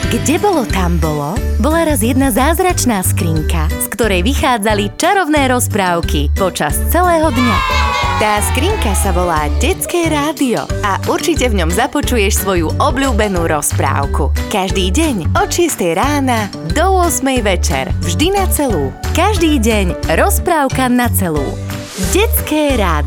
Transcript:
Kde bolo, tam bolo, bola raz jedna zázračná skrinka, z ktorej vychádzali čarovné rozprávky počas celého dňa. Tá skrinka sa volá Detské rádio a určite v ňom započuješ svoju obľúbenú rozprávku. Každý deň od 6 rána do 8 večer, vždy na celú. Každý deň rozprávka na celú. Detské rádio.